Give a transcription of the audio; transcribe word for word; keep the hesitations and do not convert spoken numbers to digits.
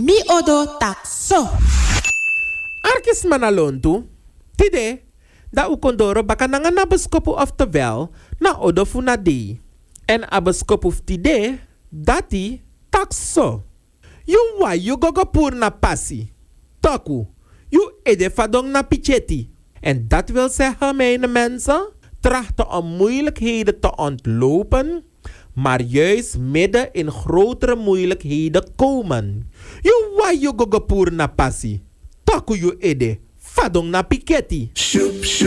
Mi odo tak so. Arkis manalontu. Tide. Da u kondoro baka nanga na beskopu oftewel na odo funa de. En a beskopu tide. Dati tak so. You wa you gogo pur na passi. Taku. You ede fadong na picheti. En dat wil zeggen, mijn mensen, trachten om moeilijkheden te ontlopen, maar juist midden in grotere moeilijkheden komen. You wa you gogo pur na passi. Taku you ede fadong na piketi.